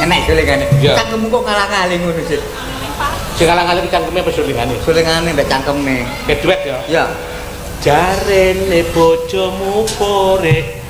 enek sulingane. Iya. Cangkemmu kok kalah kali ngono sih. Sing kalang-kaling cangkeme apa sulingane? Sulingane mbek cangkeme. Kedhuet ya. Ya. Jarene bojomu korek